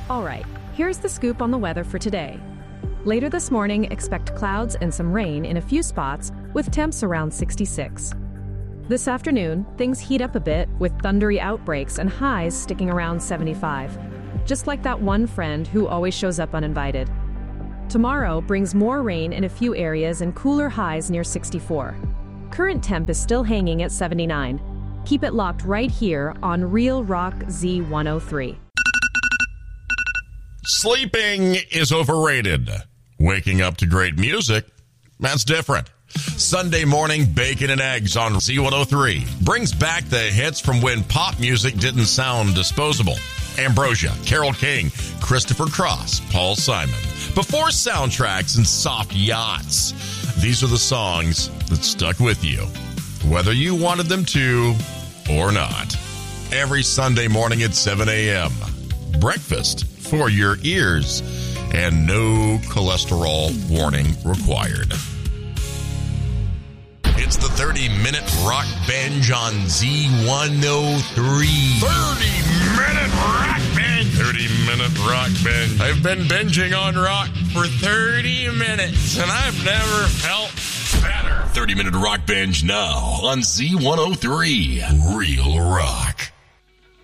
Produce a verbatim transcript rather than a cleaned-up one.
All right, here's the scoop on the weather for today. Later this morning, expect clouds and some rain in a few spots with temps around sixty-six. This afternoon, things heat up a bit with thundery outbreaks and highs sticking around seventy-five. Just like that one friend who always shows up uninvited. Tomorrow brings more rain in a few areas and cooler highs near sixty-four. Current temp is still hanging at seventy-nine. Keep it locked right here on Real Rock Z one oh three. Sleeping is overrated. Waking up to great music, that's different. Sunday morning bacon and eggs on Z one oh three brings back the hits from when pop music didn't sound disposable. Ambrosia, Carole King, Christopher Cross, Paul Simon. Before soundtracks and soft yachts, these are the songs that stuck with you, whether you wanted them to or not. Every Sunday morning at seven a.m. Breakfast for your ears and no cholesterol warning required. It's the thirty-minute rock binge on Z one oh three. thirty-minute rock binge. thirty-minute rock binge. I've been binging on rock for thirty minutes, and I've never felt better. thirty-minute rock binge now on Z one oh three. Real rock.